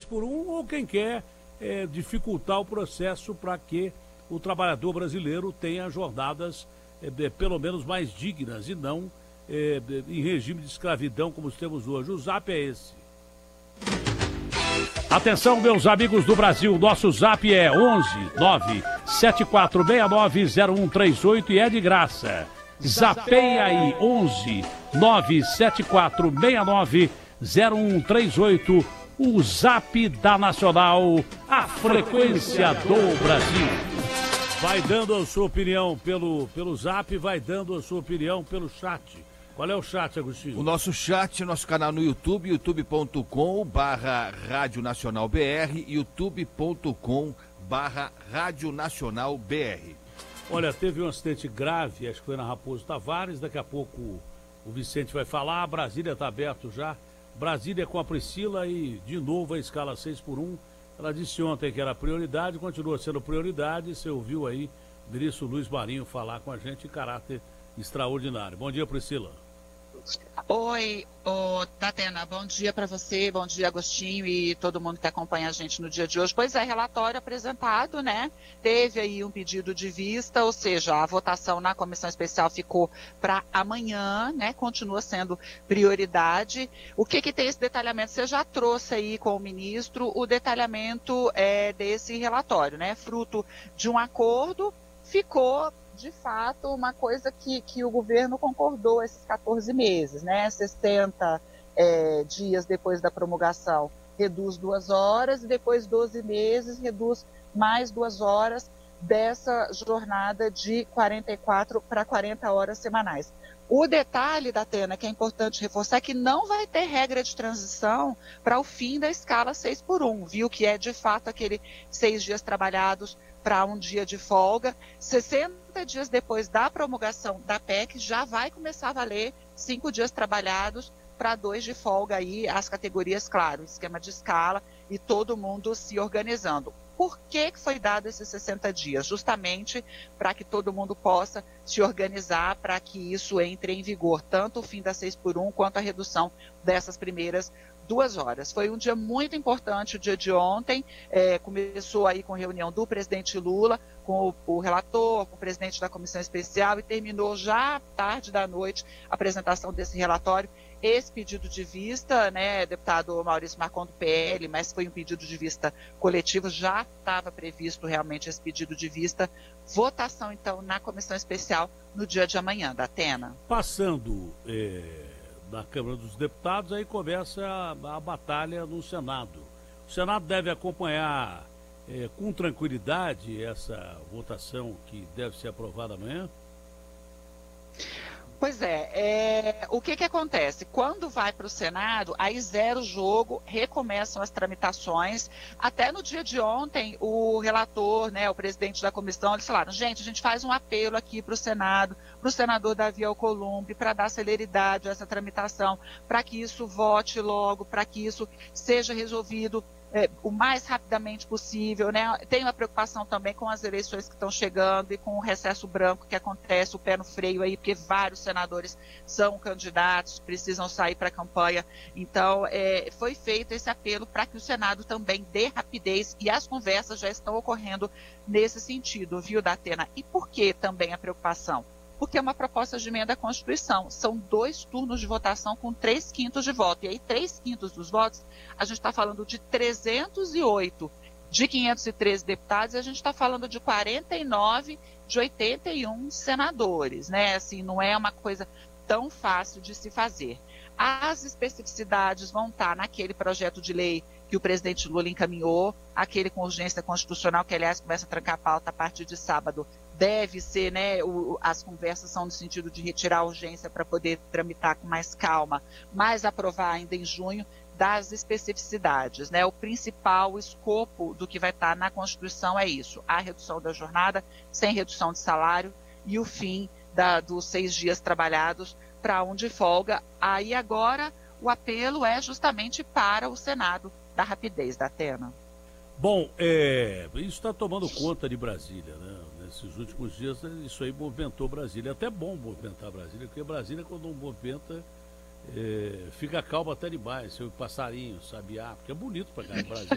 6x1 ou quem quer dificultar o processo para que o trabalhador brasileiro tenha jornadas pelo menos mais dignas e não em regime de escravidão como temos hoje. O zap é esse. Atenção, meus amigos do Brasil, nosso zap é 11 974690138 e é de graça. Zapeia aí, 11 974690138, o zap da Nacional, a frequência do Brasil. Vai dando a sua opinião pelo zap, vai dando a sua opinião pelo chat. Qual é o chat, Agostinho? O nosso chat, nosso canal no YouTube, youtube.com/Rádio Nacional BR, youtube.com/Rádio Nacional BR. Olha, teve um acidente grave, acho que foi na Raposo Tavares, daqui a pouco o Vicente vai falar, Brasília está aberto já, Brasília com a Priscila e de novo a escala 6x1, ela disse ontem que era prioridade, continua sendo prioridade, você ouviu aí o ministro Luiz Marinho falar com a gente em caráter extraordinário. Bom dia, Priscila. Oi, Tatena, bom dia para você, bom dia, Agostinho e todo mundo que acompanha a gente no dia de hoje. Pois é, relatório apresentado, né? Teve aí um pedido de vista, ou seja, a votação na comissão especial ficou para amanhã, né? Continua sendo prioridade. O que tem esse detalhamento? Você já trouxe aí com o ministro o detalhamento desse relatório, né? Fruto de um acordo, ficou de fato, uma coisa que o governo concordou esses 14 meses, né? 60 dias depois da promulgação, reduz 2 horas, e depois 12 meses, reduz mais 2 horas dessa jornada de 44 para 40 horas semanais. O detalhe, Datena, que é importante reforçar, é que não vai ter regra de transição para o fim da escala 6x1, viu? Que é, de fato, aquele 6 dias trabalhados para um dia de folga. 60 dias depois da promulgação da PEC, já vai começar a valer 5 dias trabalhados para 2 de folga aí, as categorias, claro, esquema de escala e todo mundo se organizando. Por que foi dado esses 60 dias? Justamente para que todo mundo possa se organizar para que isso entre em vigor, tanto o fim da 6x1 quanto a redução dessas primeiras 2 horas. Foi um dia muito importante o dia de ontem, começou aí com reunião do presidente Lula, com o relator, com o presidente da comissão especial e terminou já tarde da noite a apresentação desse relatório. Esse pedido de vista, né, deputado Maurício Marcon do PL, mas foi um pedido de vista coletivo, já estava previsto realmente esse pedido de vista. Votação, então, na comissão especial no dia de amanhã, da Atena. Passando na Câmara dos Deputados, aí começa a batalha no Senado. O Senado deve acompanhar com tranquilidade essa votação que deve ser aprovada amanhã? Pois o que acontece? Quando vai para o Senado, aí zera o jogo, recomeçam as tramitações. Até no dia de ontem, o relator, né, o presidente da comissão, eles falaram, gente, a gente faz um apelo aqui para o Senado, para o senador Davi Alcolumbre, para dar celeridade a essa tramitação, para que isso vote logo, para que isso seja resolvido o mais rapidamente possível, né? Tem uma preocupação também com as eleições que estão chegando e com o recesso branco que acontece, o pé no freio aí, porque vários senadores são candidatos, precisam sair para a campanha. Então, foi feito esse apelo para que o Senado também dê rapidez e as conversas já estão ocorrendo nesse sentido, viu, Datena? E por que também a preocupação? Porque é uma proposta de emenda à Constituição. São 2 turnos de votação com 3/5 de voto. E aí, 3/5 dos votos, a gente está falando de 308 de 513 deputados, e a gente está falando de 49 de 81 senadores, né? Assim, não é uma coisa tão fácil de se fazer. As especificidades vão estar naquele projeto de lei que o presidente Lula encaminhou, aquele com urgência constitucional, que, aliás, começa a trancar a pauta a partir de sábado. Deve ser, né, as conversas são no sentido de retirar a urgência para poder tramitar com mais calma, mas aprovar ainda em junho, das especificidades, né? O principal escopo do que vai estar na Constituição é isso, a redução da jornada sem redução de salário e o fim dos 6 dias trabalhados para um de folga. Aí agora o apelo é justamente para o Senado da rapidez, da Atena. Bom, isso está tomando conta de Brasília, né? Nesses últimos dias, isso aí movimentou Brasília. É até bom movimentar Brasília, porque Brasília, quando não movimenta, fica calmo até demais. Seu passarinho, sabiá, porque é bonito para cá em Brasília.